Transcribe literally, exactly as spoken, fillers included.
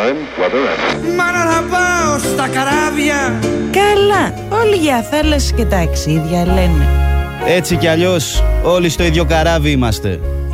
time, weather and... Μάνα θα πάω στα καράβια. Καλά, όλοι για θάλασσες και ταξίδια λένε. Έτσι κι αλλιώς όλοι στο ίδιο καράβι είμαστε.